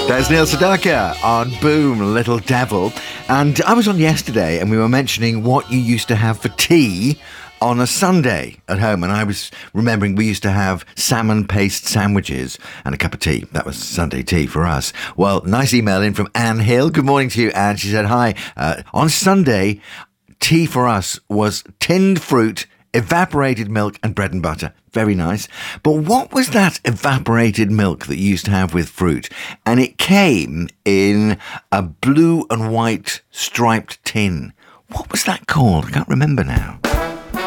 There's Neil Sedaka on Boom, Little Devil. And I was on yesterday and we were mentioning what you used to have for tea on a Sunday at home. And I was remembering we used to have salmon paste sandwiches and a cup of tea. That was Sunday tea for us. Well, nice email in from Anne Hill. Good morning to you, Anne. She said, hi, on Sunday, tea for us was tinned fruit, evaporated milk and bread and butter. Very nice. But what was that evaporated milk that you used to have with fruit? And it came in a blue and white striped tin. What was that called? I can't remember now.